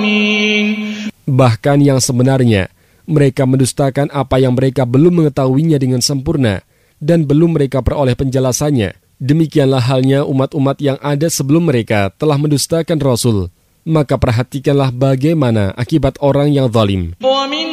Bahkan yang sebenarnya, mereka mendustakan apa yang mereka belum mengetahuinya dengan sempurna dan belum mereka peroleh penjelasannya. Demikianlah halnya umat-umat yang ada sebelum mereka telah mendustakan Rasul. Maka perhatikanlah bagaimana akibat orang yang zalim.